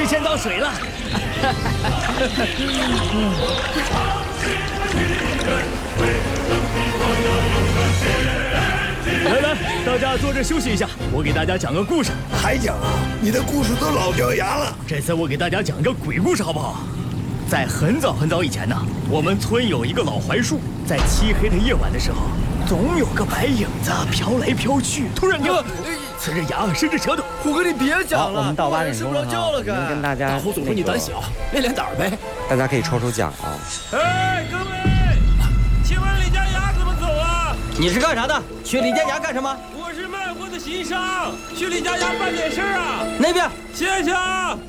先倒水了。来，大家坐着休息一下，我给大家讲个故事。 还讲啊？你的故事都老掉牙了。 这次我给大家讲个鬼故事，好不好？在很早很早以前呢，我们村有一个老槐树，在漆黑的夜晚的时候，总有个白影子飘来飘去，突然就呲着牙，伸着舌头。 虎哥，你别讲了， 我们到8点钟了哈，我们跟大家大虎总说你胆小，练练胆呗。 大家可以抽奖啊。 哎，各位，请问李家牙怎么走啊？ 你是干啥的？去李家牙干什么？ 我是卖货的行商，去李家牙办点事啊。 那边， 谢谢啊。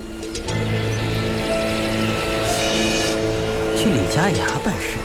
去李家牙办事。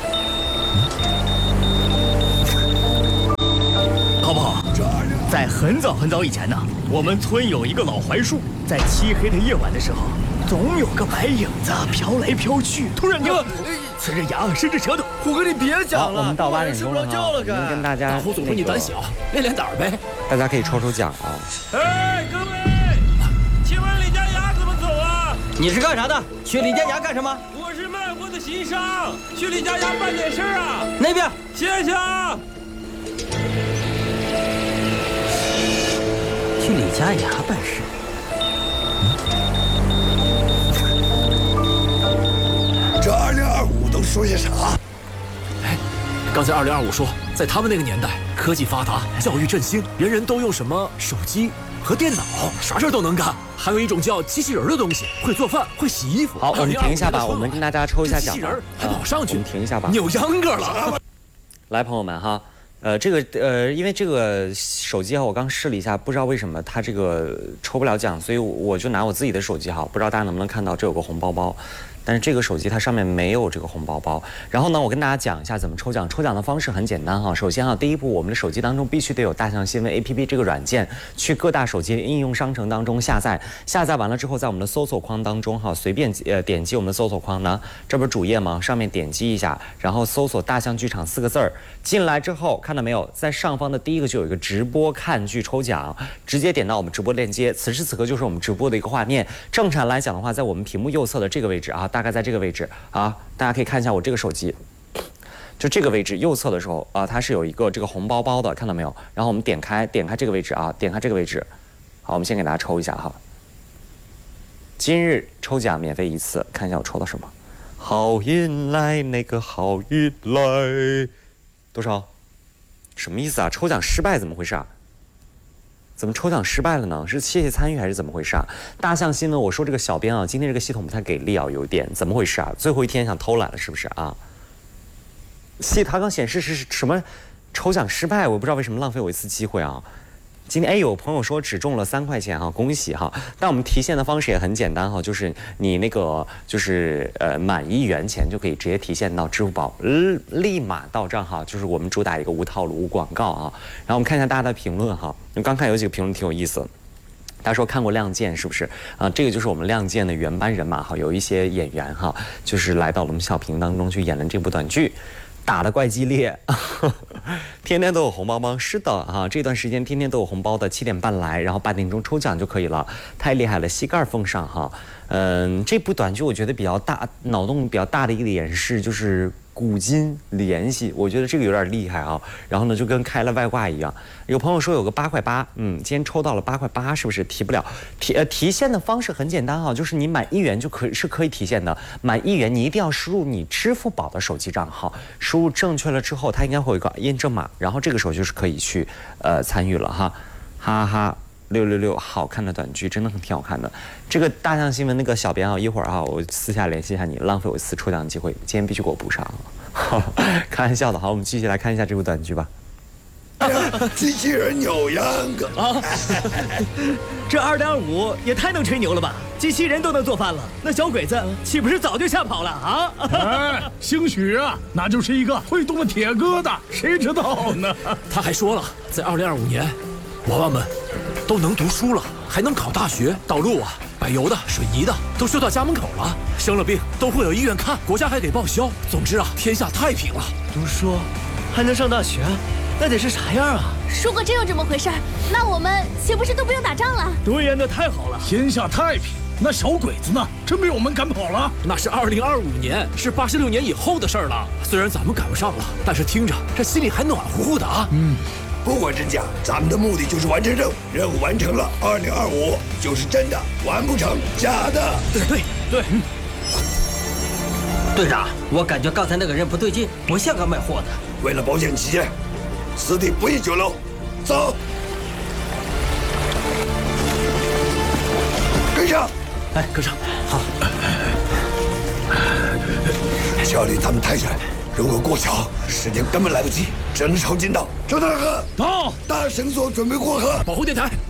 好不好？在很早很早以前呢，我们村有一个老槐树，在漆黑的夜晚的时候，总有个白影子飘来飘去，突然就呲着牙，伸着舌头。 虎哥，你别讲了， 我们到8点钟了哈，我们跟大家大虎总说你胆小，练练胆呗。 大家可以抽奖啊。 哎，各位，请问李家牙怎么走啊？ 你是干啥的？去李家牙干什么？ 我是卖货的行商，去李家牙办点事啊。 那边， 谢谢啊。 去李家牙办事。 这2025都说些啥？ 哎，刚才2025说，在他们那个年代，科技发达，教育振兴，人人都用什么手机和电脑，啥事儿都能干。还有一种叫机器人的东西，会做饭，会洗衣服。 好，我们停一下吧，我们跟大家抽一下奖。 机器人还跑上去， 我们停一下吧。 扭秧歌了。 来，朋友们哈。因为这个手机哈，我刚试了一下，不知道为什么它这个抽不了奖，所以我就拿我自己的手机哈，不知道大家能不能看到，这有个红包包，但是这个手机它上面没有这个红包包。然后呢，我跟大家讲一下怎么抽奖。抽奖的方式很简单哈，首先哈，第一步，我们的手机当中必须得有大象新闻 APP 这个软件，去各大手机应用商城当中下载。下载完了之后，在我们的搜索框当中哈，随便点击我们的搜索框呢，这不是主页吗？上面点击一下，然后搜索大象剧场4个字儿，进来之后看到没有，在上方的第一个就有一个直播看剧抽奖，直接点到我们直播链接，此时此刻就是我们直播的一个画面。正常来讲的话，在我们屏幕右侧的这个位置啊，大概在这个位置啊，大家可以看一下我这个手机，就这个位置右侧的时候啊，它是有一个这个红包包的，看到没有？然后我们点开这个位置啊，点开这个位置，好，我们先给大家抽一下哈。今日抽奖免费1次，看一下我抽到什么。好运来，那个好运来，多少？什么意思啊？抽奖失败怎么回事啊？怎么抽奖失败了呢？是谢谢参与还是怎么回事啊？大象新闻，我说这个小编啊，今天这个系统不太给力啊，有点怎么回事啊？最后一天想偷懒了是不是啊？它刚显示是什么？抽奖失败，我不知道为什么浪费我1次机会啊。今天有朋友说只中了3块钱哈，恭喜哈！但我们提现的方式也很简单哈，就是你那个就是满1元钱就可以直接提现到支付宝，立马到账哈。就是我们主打一个无套路无广告啊。然后我们看一下大家的评论哈，因为刚看有几个评论挺有意思。他说看过《亮剑》是不是啊？这个就是我们《亮剑》的原班人马哈，有一些演员哈，就是来到了我们小屏当中去演了这部短剧。打得怪激烈，天天都有红包包。是的啊，这段时间天天都有红包的，7点半来，然后8点钟抽奖就可以了，太厉害了，膝盖奉上哈。这部短剧我觉得比较大，脑洞比较大的一个点是就是古今联系，我觉得这个有点厉害啊。然后呢，就跟开了外挂一样。有朋友说有个8块8，今天抽到了8块8，是不是提不了？提现的方式很简单啊，就是你满1元就可以提现的。满1元你一定要输入你支付宝的手机账号，输入正确了之后，它应该会有一个验证码，然后这个时候就是可以去参与了哈，哈哈。666好看的短剧真的挺好看的。这个大象新闻那个小编啊，一会儿啊，我私下联系一下你，浪费我1次抽奖机会，今天必须给我补上。开玩笑的，好，我们继续来看一下这部短剧吧。 机器人扭秧歌啊！这2.5也太能吹牛了吧！机器人都能做饭了，那小鬼子岂不是早就吓跑了啊？ 哎，兴许啊，那就是一个会动的铁疙瘩，谁知道呢？ 他还说了，在2025年，娃娃们都能读书了，还能考大学，道路啊，柏油的、水泥的都修到家门口了，生了病都会有医院看，国家还给报销。总之啊，天下太平了。 读书还能上大学， 那得是啥样啊？ 如果真有这么回事儿，那我们岂不是都不用打仗了？ 对呀，那太好了， 天下太平。那小鬼子呢？真被我们赶跑了？ 那是2025年，是86年以后的事儿了。虽然咱们赶不上了，但是听着这心里还暖乎乎的啊。 不管真假，咱们的目的就是完成任务，任务完成了，2025就是真的，完不成假的。 对。 队长，我感觉刚才那个人不对劲，不像个卖货的。 为了保险起见，此地不宜久留，走。跟上。 哎，跟上。好。 桥离咱们太远，如果过桥，时间根本来不及，只能抄近道。周大哥， 到！ 大绳索准备过河。 保护电台，